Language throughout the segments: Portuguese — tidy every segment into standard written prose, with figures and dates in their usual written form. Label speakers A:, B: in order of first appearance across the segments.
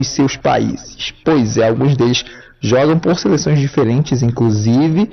A: seus países. Pois é, alguns deles jogam por seleções diferentes, inclusive,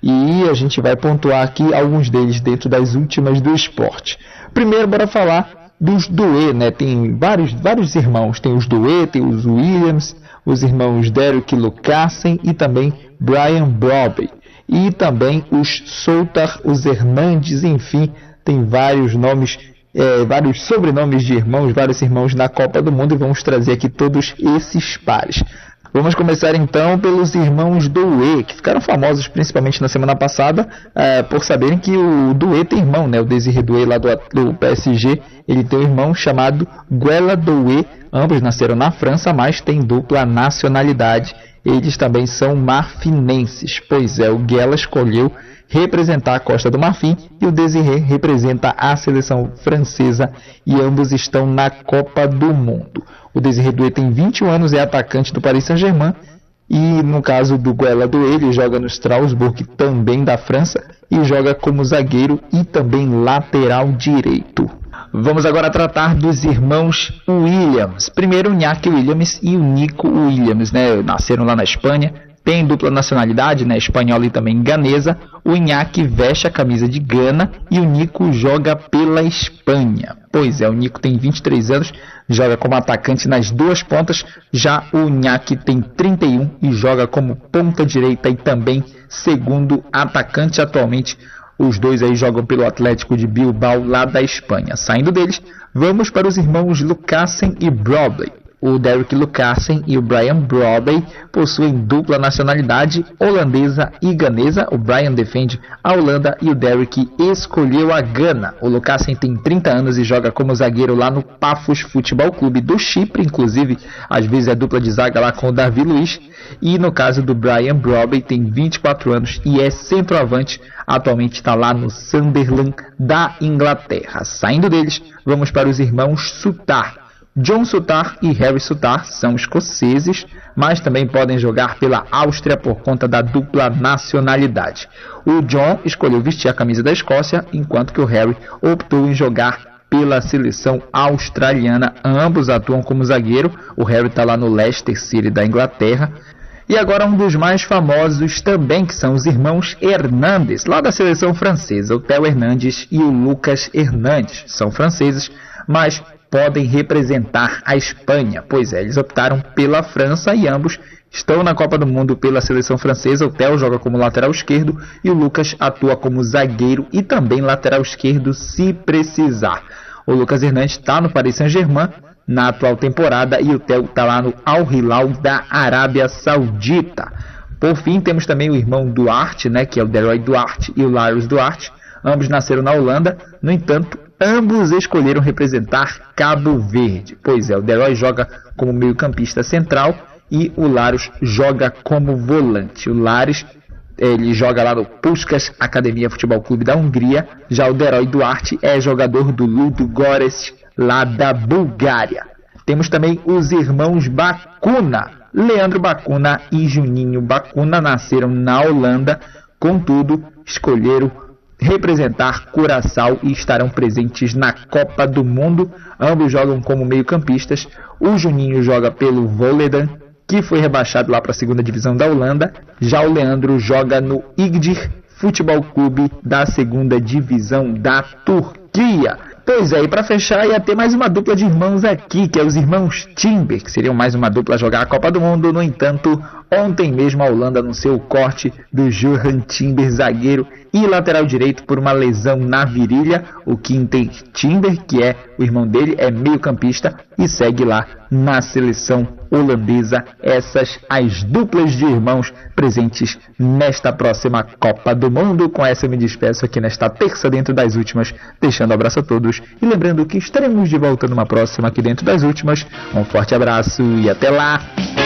A: e a gente vai pontuar aqui alguns deles dentro das últimas do esporte. Primeiro, bora falar dos Doué, né? Tem vários irmãos, tem os Doué, tem os Williams, os irmãos Derek Lucassen e também Brian Brobby. E também os Soutar, os Hernandes, enfim, tem vários nomes, vários sobrenomes de irmãos, vários irmãos na Copa do Mundo, e vamos trazer aqui todos esses pares. Vamos começar então pelos irmãos Doué, que ficaram famosos principalmente na semana passada, por saberem que o Doué tem irmão, né? O Désiré Doué lá do PSG, ele tem um irmão chamado Guela Doué. Ambos nasceram na França, mas têm dupla nacionalidade. Eles também são marfinenses, pois é, o Guela escolheu representar a Costa do Marfim e o Désiré representa a seleção francesa, e ambos estão na Copa do Mundo. O Désiré Doué tem 21 anos, é atacante do Paris Saint-Germain, e no caso do Guela Doué, ele joga no Strasbourg, também da França, e joga como zagueiro e também lateral direito. Vamos agora tratar dos irmãos Williams. Primeiro o Iñaki Williams e o Nico Williams, né? Nasceram lá na Espanha, tem dupla nacionalidade, né? Espanhola e também ganesa. O Iñaki veste a camisa de Gana e o Nico joga pela Espanha. Pois é, o Nico tem 23 anos, joga como atacante nas duas pontas, já o Iñaki tem 31 e joga como ponta direita e também segundo atacante atualmente. Os dois aí jogam pelo Atlético de Bilbao, lá da Espanha. Saindo deles, vamos para os irmãos Lucassen e Brobby. O Derek Lucassen e o Brian Brobby possuem dupla nacionalidade holandesa e ganesa. O Brian defende a Holanda e o Derek escolheu a Gana. O Lucassen tem 30 anos e joga como zagueiro lá no Pafos Futebol Clube do Chipre. Inclusive, às vezes é dupla de zaga lá com o Davi Luiz. E no caso do Brian Brobby, tem 24 anos e é centroavante. Atualmente está lá no Sunderland da Inglaterra. Saindo deles, vamos para os irmãos Soutar. John Soutar e Harry Soutar são escoceses, mas também podem jogar pela Áustria por conta da dupla nacionalidade. O John escolheu vestir a camisa da Escócia, enquanto que o Harry optou em jogar pela seleção australiana. Ambos atuam como zagueiro. O Harry está lá no Leicester City da Inglaterra. E agora um dos mais famosos também, que são os irmãos Hernandes, lá da seleção francesa. O Theo Hernandes e o Lucas Hernandes são franceses, mas podem representar a Espanha. Pois é, eles optaram pela França e ambos estão na Copa do Mundo pela seleção francesa. O Theo joga como lateral esquerdo e o Lucas atua como zagueiro e também lateral esquerdo se precisar. O Lucas Hernandes está no Paris Saint-Germain na atual temporada e o Theo está lá no Al Hilal da Arábia Saudita. Por fim, temos também o irmão Duarte, né, que é o Leroy Duarte e o Larius Duarte. Ambos nasceram na Holanda, no entanto, ambos escolheram representar Cabo Verde. Pois é, o Leroy joga como meio-campista central e o Larius joga como volante. O Larius, ele joga lá no Puskás Academia Futebol Clube da Hungria. Já o Leroy Duarte é jogador do Ludogorets, lá da Bulgária. Temos também os irmãos Bacuna. Leandro Bacuna e Juninho Bacuna nasceram na Holanda, contudo, escolheram representar Curaçao e estarão presentes na Copa do Mundo. Ambos jogam como meio-campistas. O Juninho joga pelo Volendam, que foi rebaixado lá para a segunda divisão da Holanda. Já o Leandro joga no Igdir Futebol Clube da segunda divisão da Turquia. Pois é, e para fechar ia ter mais uma dupla de irmãos aqui, que é os irmãos Timber, que seriam mais uma dupla a jogar a Copa do Mundo. No entanto, ontem mesmo a Holanda anunciou o corte do Johan Timber, zagueiro e lateral direito, por uma lesão na virilha. O Quinten Timber, que é o irmão dele, é meio-campista e segue lá na seleção holandesa. Essas as duplas de irmãos presentes nesta próxima Copa do Mundo. Com essa eu me despeço aqui nesta terça dentro das últimas, deixando um abraço a todos e lembrando que estaremos de volta numa próxima aqui dentro das últimas. Um forte abraço e até lá!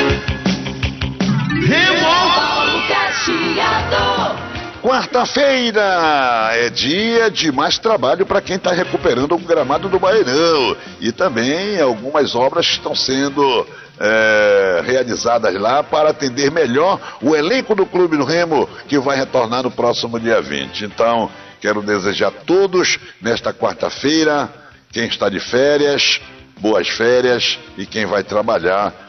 B: Quarta-feira é dia de mais trabalho para quem está recuperando o gramado do Bairrão, e também algumas obras estão sendo realizadas lá para atender melhor o elenco do Clube do Remo, que vai retornar no próximo dia 20. Então, quero desejar a todos nesta quarta-feira, quem está de férias, boas férias, e quem vai trabalhar,